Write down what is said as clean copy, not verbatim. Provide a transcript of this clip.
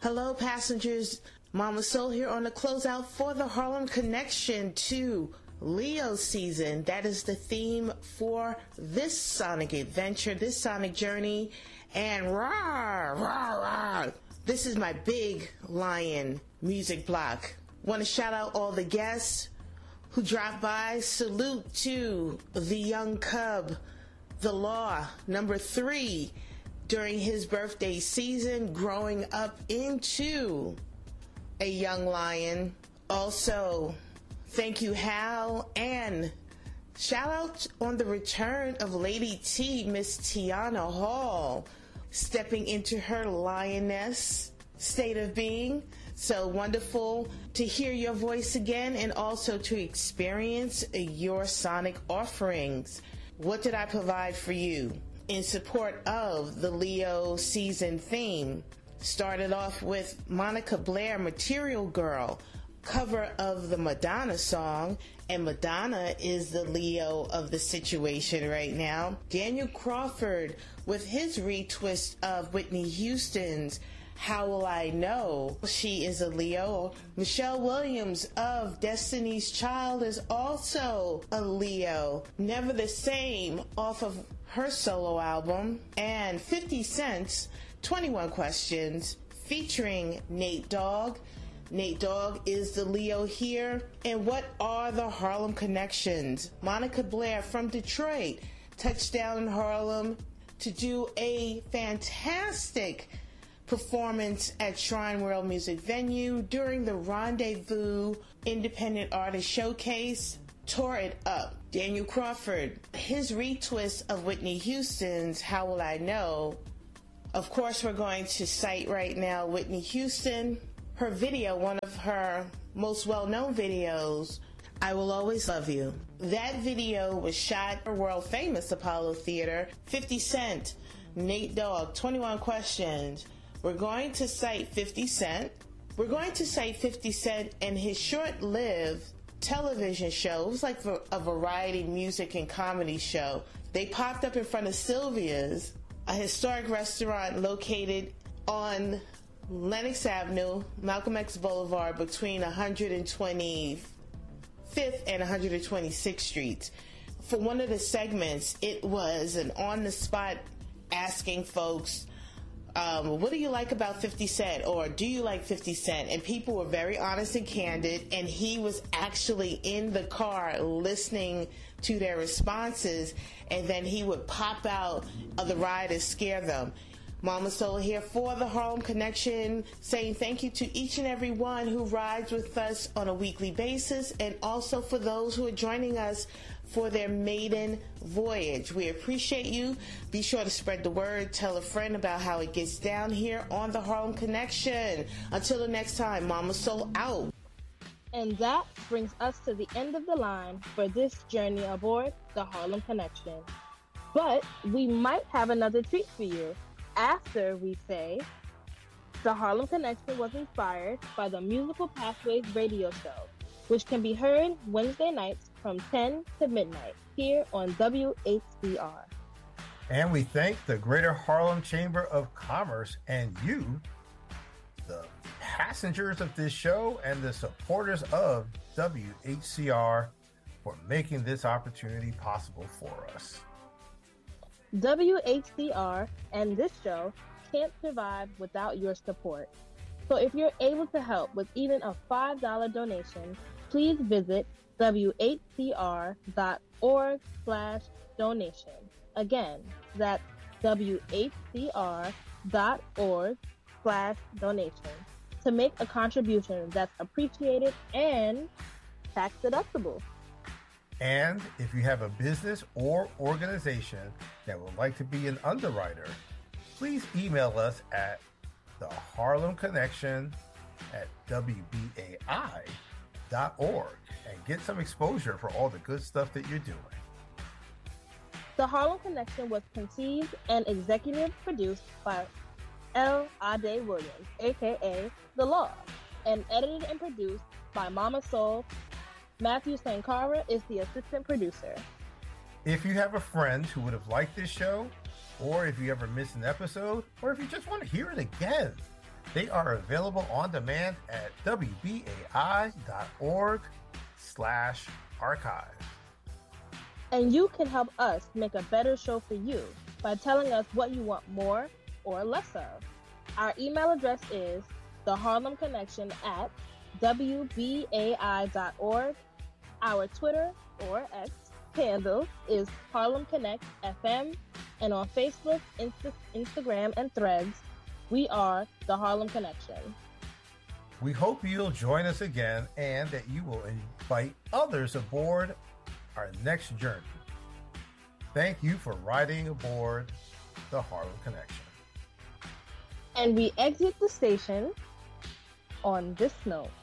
Hello, passengers. Mama Soul here on the closeout for the Harlem Connection to Leo season. That is the theme for this sonic adventure, this sonic journey. And rah, rah, rah. This is my big lion music block. Want to shout out all the guests who dropped by. Salute to the young cub, the Law, number 3. During his birthday season, growing up into a young lion. Also, thank you, Hal, and shout out on the return of Lady T, Miss Tiana Hall, stepping into her lioness state of being. So wonderful to hear your voice again and also to experience your sonic offerings. What did I provide for you in support of the Leo season theme? Started off with Monica Blair, Material Girl, cover of the Madonna song, and Madonna is the Leo of the situation right now. Daniel Crawford with his retwist of Whitney Houston's How Will I Know? She is a Leo. Michelle Williams of Destiny's Child is also a Leo. Never the Same off of her solo album. And 50 Cent's 21 Questions featuring Nate Dogg. Nate Dogg is the Leo here. And what are the Harlem connections? Monica Blair from Detroit touched down in Harlem to do a fantastic performance at Shrine World Music Venue during the Rendezvous Independent Artist Showcase. Tore it up. Daniel Crawford, his retwist of Whitney Houston's How Will I Know? Of course, we're going to cite right now Whitney Houston. Her video, one of her most well-known videos, I Will Always Love You. That video was shot at world famous Apollo Theater. 50 Cent, Nate Dogg, 21 Questions. We're going to cite 50 Cent. We're going to cite 50 Cent and his short-lived television show. It was like a variety music and comedy show. They popped up in front of Sylvia's, a historic restaurant located on Lenox Avenue, Malcolm X Boulevard, between 125th and 126th Streets. For one of the segments, it was an on-the-spot asking folks, what do you like about 50 Cent? Or do you like 50 Cent? And people were very honest and candid, and he was actually in the car listening to their responses, and then he would pop out of the ride and scare them. Mama Soul here for the Harlem Connection, saying thank you to each and every one who rides with us on a weekly basis, and also for those who are joining us for their maiden voyage. We appreciate you. Be sure to spread the word. Tell a friend about how it gets down here on the Harlem Connection. Until the next time, Mama Soul out. And that brings us to the end of the line for this journey aboard the Harlem Connection. But we might have another treat for you after we say the Harlem Connection was inspired by the Musical Pathways radio show, which can be heard Wednesday nights from 10 to midnight here on WHCR. And we thank the Greater Harlem Chamber of Commerce and you, the passengers of this show and the supporters of WHCR, for making this opportunity possible for us. WHCR and this show can't survive without your support. So if you're able to help with even a $5 donation, please visit whcr.org/donation. Again, that's whcr.org/donation to make a contribution that's appreciated and tax deductible. And if you have a business or organization that would like to be an underwriter, please email us at the Harlem Connection at WBAI.org and get some exposure for all the good stuff that you're doing. The Harlem Connection was conceived and executive produced by L. Ade Williams, aka The Law, and edited and produced by Mama Soul. Matthew Sankara is the assistant producer. If you have a friend who would have liked this show, or if you ever missed an episode, or if you just want to hear it again, They are available on demand at wbai.org/archive. And you can help us make a better show for you by telling us what you want more or less of. Our email address is theharlemconnection@wbai.org. Our Twitter or X handle is Harlem Connect FM, and on Facebook, Instagram, and Threads, we are The Harlem Connection. We hope you'll join us again and that you will invite others aboard our next journey. Thank you for riding aboard the Harlem Connection. And we exit the station on this note.